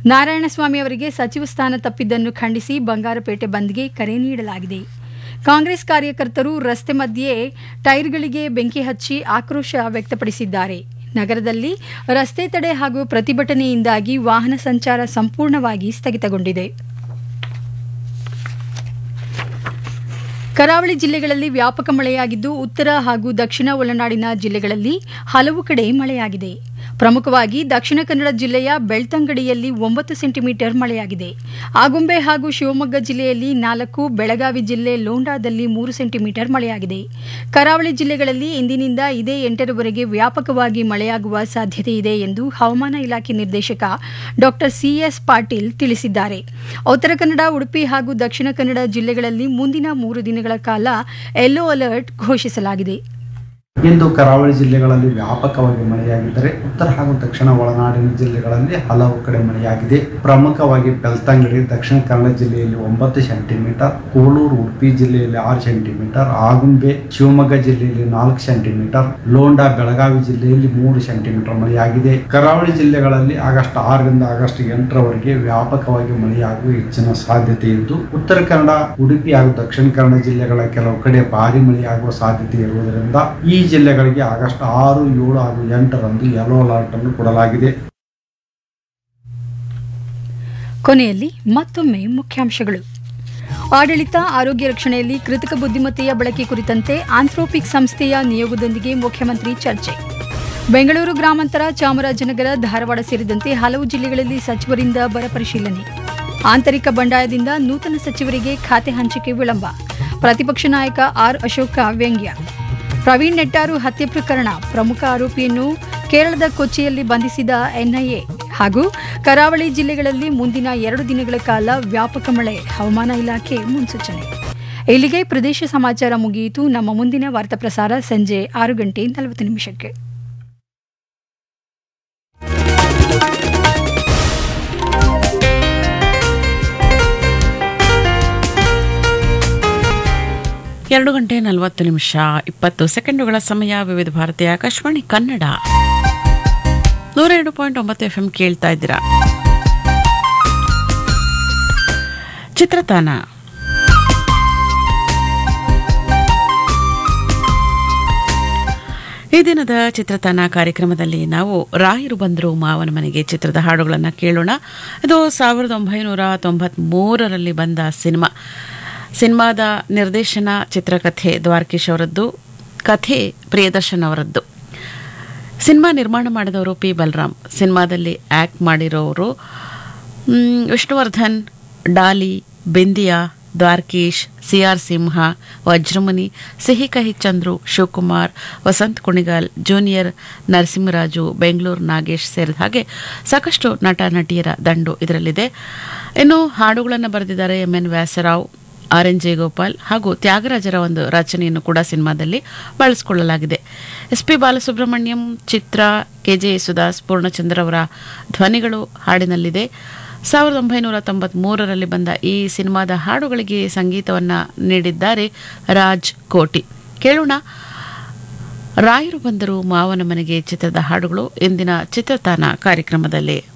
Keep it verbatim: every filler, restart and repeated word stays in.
ನಾರಾಯಣಸ್ವಾಮಿ ಅವರಿಗೆ ಸಚಿವ ಸ್ಥಾನ ತಪ್ಪಿದ್ದನ್ನು ಖಂಡಿಸಿ ಬಂಗಾರಪೇಟೆ ಬಂದ್ಗೆ ಕರೆ ನೀಡಲಾಗಿದೆ. ಕಾಂಗ್ರೆಸ್ ಕಾರ್ಯಕರ್ತರು ರಸ್ತೆ ಮಧ್ಯೆ ಟೈರ್ಗಳಿಗೆ ಬೆಂಕಿ ಹಚ್ಚಿ ಆಕ್ರೋಶ ವ್ಯಕ್ತಪಡಿಸಿದ್ದಾರೆ. ನಗರದಲ್ಲಿ ರಸ್ತೆ ತಡೆ ಹಾಗೂ ಪ್ರತಿಭಟನೆಯಿಂದಾಗಿ ವಾಹನ ಸಂಚಾರ ಸಂಪೂರ್ಣವಾಗಿ ಸ್ಥಗಿತಗೊಂಡಿದೆ. ಕರಾವಳಿ ಜಿಲ್ಲೆಗಳಲ್ಲಿ ವ್ಯಾಪಕ ಮಳೆಯಾಗಿದ್ದು, ಉತ್ತರ ಹಾಗೂ ದಕ್ಷಿಣ ಒಳನಾಡಿನ ಜಿಲ್ಲೆಗಳಲ್ಲಿ ಹಲವು ಕಡೆ ಮಳೆಯಾಗಿದೆ. ಪ್ರಮುಖವಾಗಿ ದಕ್ಷಿಣ ಕನ್ನಡ ಜಿಲ್ಲೆಯ ಬೆಳ್ತಂಗಡಿಯಲ್ಲಿ ಒಂಬತ್ತು ಸೆಂಟಿಮೀಟರ್ ಮಳೆಯಾಗಿದೆ. ಆಗುಂಬೆ ಹಾಗೂ ಶಿವಮೊಗ್ಗ ಜಿಲ್ಲೆಯಲ್ಲಿ ನಾಲ್ಕು, ಬೆಳಗಾವಿ ಜಿಲ್ಲೆ ಲೋಂಡಾದಲ್ಲಿ ಮೂರು ಸೆಂಟಿಮೀಟರ್ ಮಳೆಯಾಗಿದೆ. ಕರಾವಳಿ ಜಿಲ್ಲೆಗಳಲ್ಲಿ ಇಂದಿನಿಂದ ಇದೇ ಎಂಟರವರೆಗೆ ವ್ಯಾಪಕವಾಗಿ ಮಳೆಯಾಗುವ ಸಾಧ್ಯತೆ ಇದೆ ಎಂದು ಹವಾಮಾನ ಇಲಾಖೆ ನಿರ್ದೇಶಕ ಡಾ ಸಿಎಸ್ ಪಾಟೀಲ್ ತಿಳಿಸಿದ್ದಾರೆ. ಉತ್ತರ ಕನ್ನಡ, ಉಡುಪಿ ಹಾಗೂ ದಕ್ಷಿಣ ಕನ್ನಡ ಜಿಲ್ಲೆಗಳಲ್ಲಿ ಮುಂದಿನ ಮೂರು ದಿನಗಳ ಕಾಲ ಯೆಲ್ಲೋ ಅಲರ್ಟ್ ಘೋಷಿಸಲಾಗಿದೆ. ಇಂದು ಕರಾವಳಿ ಜಿಲ್ಲೆಗಳಲ್ಲಿ ವ್ಯಾಪಕವಾಗಿ ಮಳೆಯಾಗಿದ್ದರೆ ಉತ್ತರ ಹಾಗೂ ದಕ್ಷಿಣ ಒಳನಾಡಿನ ಜಿಲ್ಲೆಗಳಲ್ಲಿ ಹಲವು ಕಡೆ ಮಳೆಯಾಗಿದೆ. ಪ್ರಮುಖವಾಗಿ ಬೆಳ್ತಂಗಡಿ ದಕ್ಷಿಣ ಕನ್ನಡ ಜಿಲ್ಲೆಯಲ್ಲಿ ಒಂಬತ್ತು ಸೆಂಟಿಮೀಟರ್, ಕೋಳೂರು ಉಡುಪಿ ಜಿಲ್ಲೆಯಲ್ಲಿ ಆರು ಸೆಂಟಿಮೀಟರ್, ಆಗುಂಬೆ ಶಿವಮೊಗ್ಗ ಜಿಲ್ಲೆಯಲ್ಲಿ ನಾಲ್ಕು ಸೆಂಟಿಮೀಟರ್, ಲೋಂಡಾ ಬೆಳಗಾವಿ ಜಿಲ್ಲೆಯಲ್ಲಿ ಮೂರು ಸೆಂಟಿಮೀಟರ್ ಮಳೆಯಾಗಿದೆ. ಕರಾವಳಿ ಜಿಲ್ಲೆಗಳಲ್ಲಿ ಆಗಸ್ಟ್ ಆರರಿಂದ ಆಗಸ್ಟ್ ಎಂಟರವರೆಗೆ ವ್ಯಾಪಕವಾಗಿ ಮಳೆಯಾಗುವ ಹೆಚ್ಚಿನ ಸಾಧ್ಯತೆ ಇದ್ದು, ಉತ್ತರ ಕನ್ನಡ, ಉಡುಪಿ ಹಾಗೂ ದಕ್ಷಿಣ ಕನ್ನಡ ಜಿಲ್ಲೆಗಳ ಕೆಲವು ಕಡೆ ಭಾರಿ ಮಳೆಯಾಗುವ ಸಾಧ್ಯತೆ ಇರುವುದರಿಂದ ಈ ಜಿಲ್ಲೆಗಳಿಗೆ ಆಗಸ್ಟ್ ಆರು, ಏಳು ಹಾಗೂ ಎಂಟರಂದು ಯೆಲ್ಲೋ ಅಲರ್ಟ್ ಅನ್ನು ಕೊಡಲಾಗಿದೆ. ಕೊನೆಯಲ್ಲಿ ಮತ್ತೊಮ್ಮೆ ಮುಖ್ಯಾಂಶಗಳು. ಆಡಳಿತ, ಆರೋಗ್ಯ ರಕ್ಷಣೆಯಲ್ಲಿ ಕೃತಕ ಬುದ್ಧಿಮತ್ತೆಯ ಬಳಕೆ ಕುರಿತಂತೆ ಆಂಥ್ರೋಪಿಕ್ ಸಂಸ್ಥೆಯ ನಿಯೋಗದೊಂದಿಗೆ ಮುಖ್ಯಮಂತ್ರಿ ಚರ್ಚೆ. ಬೆಂಗಳೂರು ಗ್ರಾಮಾಂತರ, ಚಾಮರಾಜನಗರ, ಧಾರವಾಡ ಸೇರಿದಂತೆ ಹಲವು ಜಿಲ್ಲೆಗಳಲ್ಲಿ ಸಚಿವರಿಂದ ಬರ ಪರಿಶೀಲನೆ. ಆಂತರಿಕ ಬಂಡಾಯದಿಂದ ನೂತನ ಸಚಿವರಿಗೆ ಖಾತೆ ಹಂಚಿಕೆ ವಿಳಂಬ. ಪ್ರತಿಪಕ್ಷ ನಾಯಕ ಆರ್ ಅಶೋಕ ವ್ಯಂಗ್ಯ. ಪ್ರವೀಣ್ ನೆಟ್ಟಾರು ಹತ್ಯೆ ಪ್ರಕರಣ, ಪ್ರಮುಖ ಆರೋಪಿಯನ್ನು ಕೇರಳದ ಕೊಚ್ಚಿಯಲ್ಲಿ ಬಂಧಿಸಿದ ಎನ್ಐಎ. ಹಾಗೂ ಕರಾವಳಿ ಜಿಲ್ಲೆಗಳಲ್ಲಿ ಮುಂದಿನ ಎರಡು ದಿನಗಳ ಕಾಲ ವ್ಯಾಪಕ ಮಳೆ, ಹವಾಮಾನ ಇಲಾಖೆ ಮುನ್ಸೂಚನೆ. ಇಲ್ಲಿಗೆ ಪ್ರದೇಶ ಸಮಾಚಾರ ಮುಗಿಯಿತು. ನಮ್ಮ ಮುಂದಿನ ವಾರ್ತಾ ಪ್ರಸಾರ ಸಂಜೆ ಆರು ಗಂಟೆ ನಲವತ್ತು ನಿಮಿಷಕ್ಕೆ. ಎರಡು ಗಂಟೆ ನಲವತ್ತು ನಿಮಿಷ ಇಪ್ಪತ್ತು ಸೆಕೆಂಡುಗಳ ಸಮಯ. ವಿವಿಧ ಭಾರತೀಯ ಆಕಾಶವಾಣಿ ಕನ್ನಡ ನೂರ ಎರಡು ಪಾಯಿಂಟ್ ಒಂಬತ್ತು ಎಫ್ ಎಂ ಕೇಳ್ತಾ ಇದ್ದೀರಾ. ಚಿತ್ರತಾನ ಈ ದಿನದ ಚಿತ್ರತಾನ ಕಾರ್ಯಕ್ರಮದಲ್ಲಿ ನಾವು ರಾಯರು ಬಂದರು ಮಾವನ ಮನೆಗೆ ಚಿತ್ರದ ಹಾಡುಗಳನ್ನು ಕೇಳೋಣ. ಇದು ಸಾವಿರದ ಒಂಬೈನೂರ ತೊಂಬತ್ ಮೂರರಲ್ಲಿ ಬಂದ ಸಿನಿಮಾ. ಸಿನಿಮಾದ ನಿರ್ದೇಶನ, ಚಿತ್ರಕಥೆ ದ್ವಾರಕೀಶ್ ಅವರದ್ದು, ಕಥೆ ಪ್ರಿಯದರ್ಶನ್ ಅವರದ್ದು. ಸಿನಿಮಾ ನಿರ್ಮಾಣ ಮಾಡಿದವರು ಪಿ ಬಲರಾಮ್. ಸಿನಿಮಾದಲ್ಲಿ ಆ್ಯಕ್ಟ್ ಮಾಡಿರೋರು ವಿಷ್ಣುವರ್ಧನ್, ಡಾಲಿ, ಬಿಂದಿಯಾ, ದ್ವಾರಕೀಶ್, ಸಿ ಆರ್ ಸಿಂಹ, ವಜ್ರಮುನಿ, ಸಿಹಿ ಕಹಿ ಚಂದ್ರು, ಶಿವಕುಮಾರ್, ವಸಂತ್ ಕುಣಿಗಾಲ್, ಜೂನಿಯರ್ ನರಸಿಂಹರಾಜು, ಬೆಂಗಳೂರು ನಾಗೇಶ್ ಸೇರಿದ ಹಾಗೆ ಸಾಕಷ್ಟು ನಟ ನಟಿಯರ ದಂಡು ಇದರಲ್ಲಿದೆ. ಇನ್ನು ಹಾಡುಗಳನ್ನು ಬರೆದಿದ್ದಾರೆ M N Vyasarao, R N Jayagopal ಹಾಗೂ ತ್ಯಾಗರಾಜರ ಒಂದು ರಚನೆಯನ್ನು ಕೂಡ ಸಿನಿಮಾದಲ್ಲಿ ಬಳಸಿಕೊಳ್ಳಲಾಗಿದೆ. ಎಸ್ ಪಿ ಬಾಲಸುಬ್ರಹ್ಮಣ್ಯಂ, ಚಿತ್ರ, ಕೆ ಜೆ ಯೇಸುದಾಸ್, ಪೂರ್ಣಚಂದ್ರ ಅವರ ಧ್ವನಿಗಳು ಹಾಡಿನಲ್ಲಿದೆ. ಸಾವಿರದ ಒಂಬೈನೂರ ತೊಂಬತ್ ಮೂರರಲ್ಲಿ ಬಂದ ಈ ಸಿನಿಮಾದ ಹಾಡುಗಳಿಗೆ ಸಂಗೀತವನ್ನು ನೀಡಿದ್ದಾರೆ ರಾಜ್ ಕೋಟಿ. ಕೇಳೋಣ ರಾಯರು ಬಂದರು ಮಾವನ ಮನೆಗೆ ಚಿತ್ರದ ಹಾಡುಗಳು ಇಂದಿನ ಚಿತ್ರತಾನ ಕಾರ್ಯಕ್ರಮದಲ್ಲಿ.